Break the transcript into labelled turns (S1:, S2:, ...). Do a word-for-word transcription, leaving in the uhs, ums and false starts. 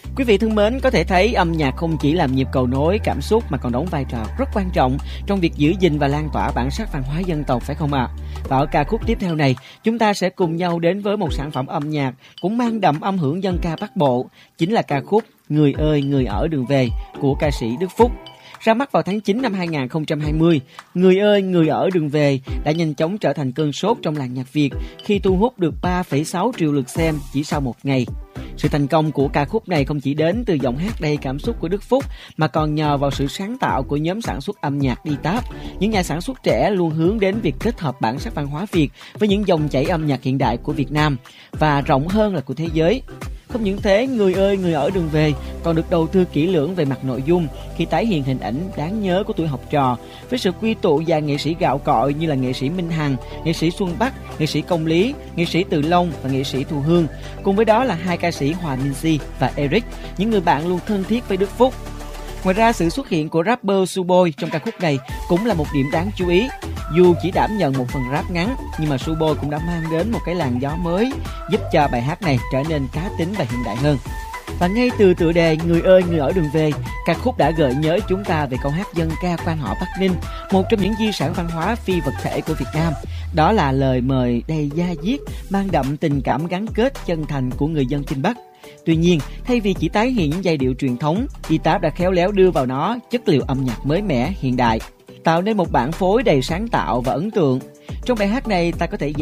S1: Quý vị thân mến, có thể thấy âm nhạc không chỉ làm nhịp cầu nối cảm xúc mà còn đóng vai trò rất quan trọng trong việc giữ gìn và lan tỏa bản sắc văn hóa dân tộc, phải không ạ? À? Và ở ca khúc tiếp theo này, chúng ta sẽ cùng nhau đến với một sản phẩm âm nhạc cũng mang đậm âm hưởng dân ca Bắc Bộ, chính là ca khúc Người ơi người ở đường về của ca sĩ Đức Phúc. Ra mắt vào tháng chín năm hai nghìn không trăm hai mươi, Người ơi người ở đường về đã nhanh chóng trở thành cơn sốt trong làng nhạc Việt khi thu hút được ba phẩy sáu triệu lượt xem chỉ sau một ngày. Sự thành công của ca khúc này không chỉ đến từ giọng hát đầy cảm xúc của Đức Phúc mà còn nhờ vào sự sáng tạo của nhóm sản xuất âm nhạc đi táp. Những nhà sản xuất trẻ luôn hướng đến việc kết hợp bản sắc văn hóa Việt với những dòng chảy âm nhạc hiện đại của Việt Nam và rộng hơn là của thế giới. Không những thế, Người ơi người ở đường về còn được đầu tư kỹ lưỡng về mặt nội dung khi tái hiện hình ảnh đáng nhớ của tuổi học trò với sự quy tụ dàn nghệ sĩ gạo cội như là nghệ sĩ Minh Hằng, nghệ sĩ Xuân Bắc, nghệ sĩ Công Lý, nghệ sĩ Từ Long và nghệ sĩ Thu Hương. Cùng với đó là hai ca sĩ Hòa Minzy và Eric, những người bạn luôn thân thiết với Đức Phúc. Ngoài ra, sự xuất hiện của rapper Suboi trong ca khúc này cũng là một điểm đáng chú ý. Dù chỉ đảm nhận một phần rap ngắn, nhưng mà Suboi cũng đã mang đến một cái làn gió mới, giúp cho bài hát này trở nên cá tính và hiện đại hơn. Và ngay từ tựa đề Người ơi người ở đường về, ca khúc đã gợi nhớ chúng ta về câu hát dân ca quan họ Bắc Ninh, một trong những di sản văn hóa phi vật thể của Việt Nam. Đó là lời mời đầy da diết, mang đậm tình cảm gắn kết chân thành của người dân Kinh Bắc. Tuy nhiên, thay vì chỉ tái hiện những giai điệu truyền thống, đi táp đã khéo léo đưa vào nó chất liệu âm nhạc mới mẻ, hiện đại, tạo nên một bản phối đầy sáng tạo và ấn tượng. Trong bài hát này, ta có thể